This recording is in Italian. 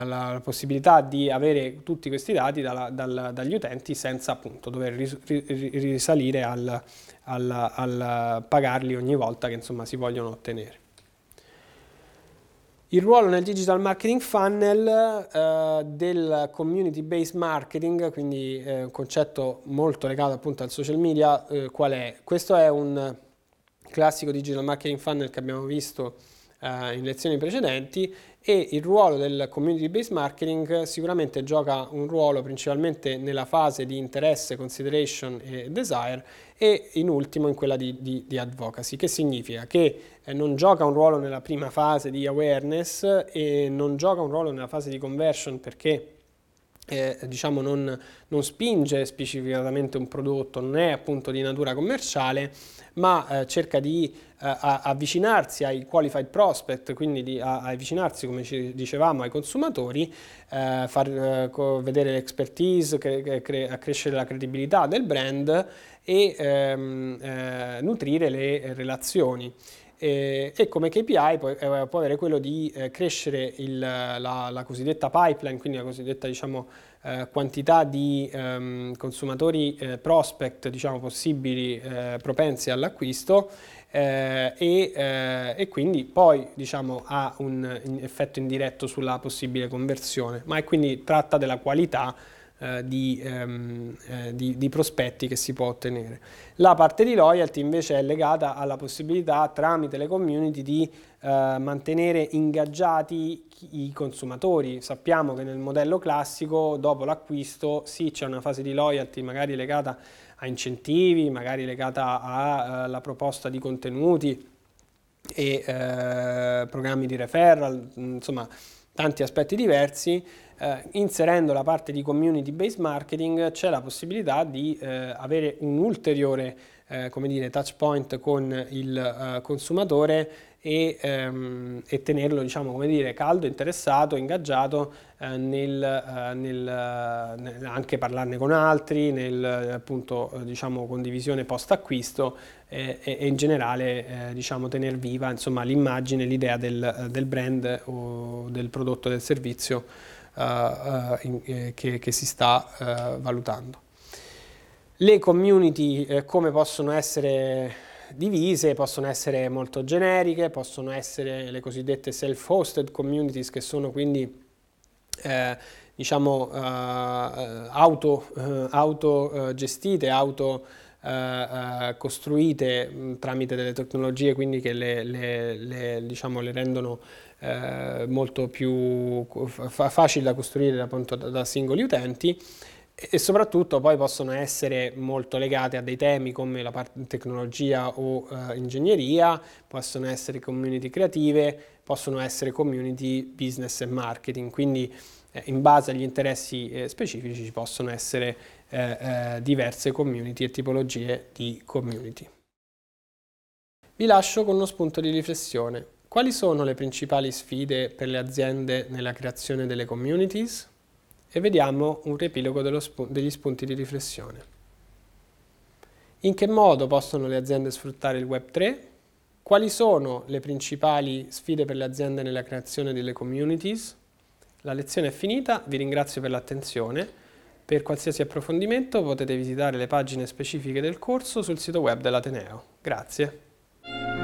la possibilità di avere tutti questi dati dagli utenti senza appunto dover risalire al pagarli ogni volta che insomma si vogliono ottenere. Il ruolo nel digital marketing funnel del community based marketing, quindi un concetto molto legato appunto al social media, qual è? Questo è un classico digital marketing funnel che abbiamo visto in lezioni precedenti, e il ruolo del community based marketing sicuramente gioca un ruolo principalmente nella fase di interesse, consideration e desire, e in ultimo in quella di advocacy, che significa che non gioca un ruolo nella prima fase di awareness e non gioca un ruolo nella fase di conversion, perché diciamo non spinge specificatamente un prodotto, non è appunto di natura commerciale, ma cerca di avvicinarsi ai qualified prospect, quindi di avvicinarsi, come ci dicevamo, ai consumatori, far vedere l'expertise, accrescere la credibilità del brand e nutrire le relazioni. E come KPI può avere quello di crescere la cosiddetta pipeline, quindi la cosiddetta diciamo, quantità di consumatori prospect, diciamo, possibili propensi all'acquisto, e quindi poi diciamo, ha un effetto indiretto sulla possibile conversione, ma quindi tratta della qualità di prospetti che si può ottenere. La parte di loyalty invece è legata alla possibilità tramite le community di mantenere ingaggiati i consumatori. Sappiamo che nel modello classico dopo l'acquisto sì, c'è una fase di loyalty magari legata a incentivi, magari legata alla proposta di contenuti e programmi di referral, insomma tanti aspetti diversi. Inserendo la parte di community based marketing c'è la possibilità di avere un ulteriore come dire, touch point con il consumatore e tenerlo diciamo, come dire, caldo, interessato, ingaggiato anche parlarne con altri, nel appunto diciamo, condivisione post acquisto e in generale diciamo, tener viva insomma, l'immagine, l'idea del brand o del prodotto o del servizio che si sta valutando. Le community come possono essere divise? Possono essere molto generiche, possono essere le cosiddette self-hosted communities, che sono quindi diciamo autogestite, costruite tramite delle tecnologie, quindi che diciamo, le rendono molto più facili da costruire appunto da singoli utenti, e soprattutto poi possono essere molto legate a dei temi come la parte tecnologia o ingegneria, possono essere community creative, possono essere community business e marketing, quindi in base agli interessi specifici ci possono essere diverse community e tipologie di community. Vi lascio con uno spunto di riflessione. Quali sono le principali sfide per le aziende nella creazione delle communities? E vediamo un riepilogo degli spunti di riflessione. In che modo possono le aziende sfruttare il Web3? Quali sono le principali sfide per le aziende nella creazione delle communities? La lezione è finita, vi ringrazio per l'attenzione. Per qualsiasi approfondimento potete visitare le pagine specifiche del corso sul sito web dell'Ateneo. Grazie.